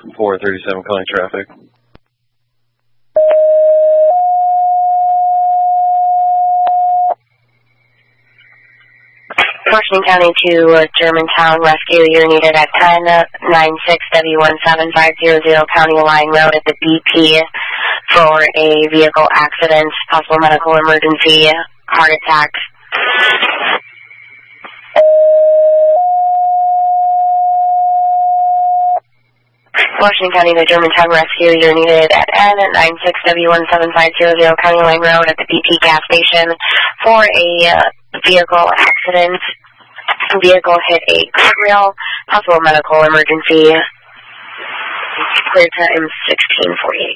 437 calling traffic. Washington County to Germantown Rescue. You're needed at 1096W17500 County Line Road at the BP for a vehicle accident, possible medical emergency, heart attack. Washington County to Germantown Rescue. You're needed at N96W17500 County Line Road at the BP gas station for a vehicle accident. Vehicle hit a guardrail, possible medical emergency. Clear time 16:48.